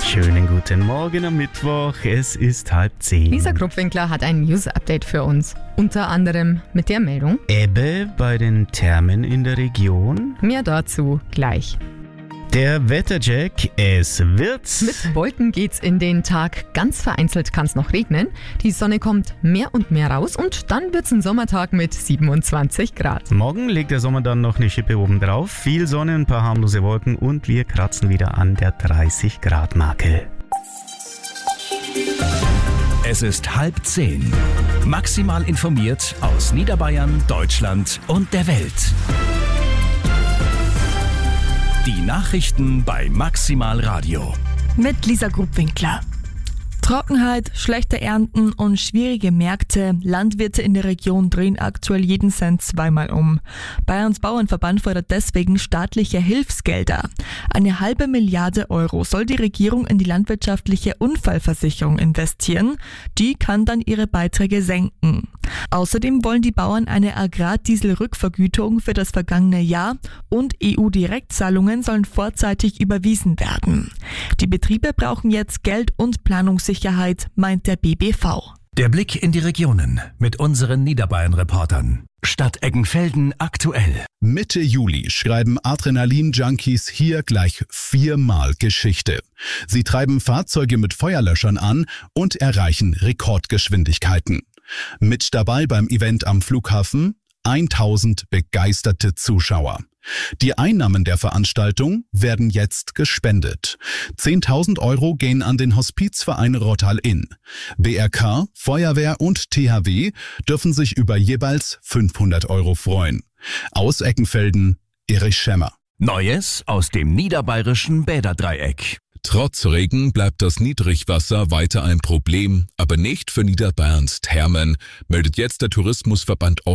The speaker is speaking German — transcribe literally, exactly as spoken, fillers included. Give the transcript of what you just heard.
Schönen guten Morgen am Mittwoch, es ist halb zehn. Lisa Krupwinkler hat ein News-Update für uns. Unter anderem mit der Meldung: Ebbe bei den Thermen in der Region. Mehr dazu gleich. Der Wettercheck, es wird. Mit Wolken geht's in den Tag. Ganz vereinzelt kann es noch regnen. Die Sonne kommt mehr und mehr raus und dann wird's ein Sommertag mit siebenundzwanzig Grad. Morgen legt der Sommer dann noch eine Schippe oben drauf. Viel Sonne, ein paar harmlose Wolken und wir kratzen wieder an der dreißig Grad Marke. Es ist halb zehn. Maximal informiert aus Niederbayern, Deutschland und der Welt. Die Nachrichten bei Maximal Radio. Mit Lisa Krupwinkler. Trockenheit, schlechte Ernten und schwierige Märkte. Landwirte in der Region drehen aktuell jeden Cent zweimal um. Bayerns Bauernverband fordert deswegen staatliche Hilfsgelder. Eine halbe Milliarde Euro soll die Regierung in die landwirtschaftliche Unfallversicherung investieren. Die kann dann ihre Beiträge senken. Außerdem wollen die Bauern eine Agrardieselrückvergütung für das vergangene Jahr und E U-Direktzahlungen sollen vorzeitig überwiesen werden. Die Betriebe brauchen jetzt Geld und Planungssicherheit, meint der B B V. Der Blick in die Regionen mit unseren Niederbayern-Reportern. Stadt Eggenfelden aktuell. Mitte Juli schreiben Adrenalin-Junkies hier gleich viermal Geschichte. Sie treiben Fahrzeuge mit Feuerlöschern an und erreichen Rekordgeschwindigkeiten. Mit dabei beim Event am Flughafen tausend begeisterte Zuschauer. Die Einnahmen der Veranstaltung werden jetzt gespendet. zehntausend Euro gehen an den Hospizverein Rottal-Inn. B R K, Feuerwehr und T H W dürfen sich über jeweils fünfhundert Euro freuen. Aus Eggenfelden, Erich Schemmer. Neues aus dem niederbayerischen Bäderdreieck. Trotz Regen bleibt das Niedrigwasser weiter ein Problem, aber nicht für Niederbayerns Thermen, meldet jetzt der Tourismusverband